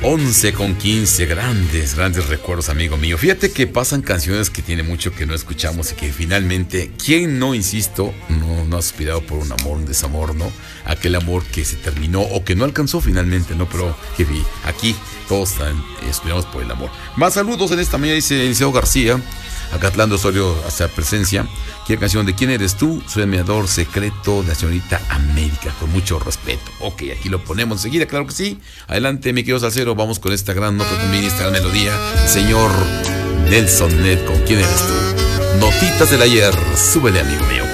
11:15, grandes recuerdos, amigo mío. Fíjate que pasan canciones que tiene mucho que no escuchamos y que finalmente, ¿quién no, insisto, no ha suspirado por un amor, un desamor, ¿no? Aquel amor que se terminó o que no alcanzó finalmente, ¿no? Pero que aquí todos esperamos por el amor. Más saludos en esta mañana, dice Eliseo García. Acatlando Osorio, hacia presencia. ¿Qué canción de quién eres tú? Soy admirador secreto de la señorita América, con mucho respeto. Ok, aquí lo ponemos enseguida, claro que sí. Adelante, mi querido salsero, vamos con esta gran nota también, esta gran melodía. Señor Nelson Ned, ¿con quién eres tú? Notitas del ayer, súbele, amigo mío.